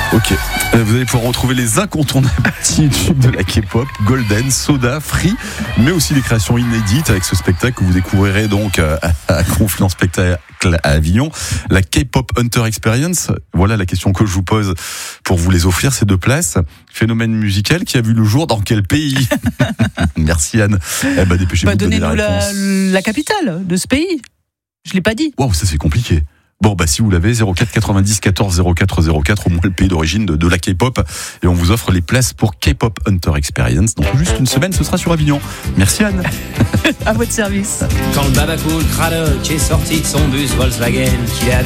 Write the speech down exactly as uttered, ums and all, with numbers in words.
Ok, vous allez pouvoir retrouver les incontournables tubes de la K-pop, Golden, Soda, Free, mais aussi des créations inédites avec ce spectacle que vous découvrirez donc à Confluence Spectacle à Avignon, la K-pop Hunter Experience. Voilà la question que je vous pose pour vous les offrir, ces deux places. Phénomène musical qui a vu le jour dans quel pays? Merci Anne. Eh ben, dépêchez-vous bah, de donner donnez-nous la la, réponse. la capitale de ce pays. Je l'ai pas dit. Waouh, ça c'est compliqué. Bon, bah, si vous l'avez, zéro quatre quatre-vingt-dix quatorze zéro quatre zéro quatre, au moins le pays d'origine de, de la K-pop. Et on vous offre les places pour K-pop Hunter Experience. Donc, juste une semaine, ce sera sur Avignon. Merci Anne. À votre service. Quand le Babacool Cradock est sorti de son bus Volkswagen, qu'il a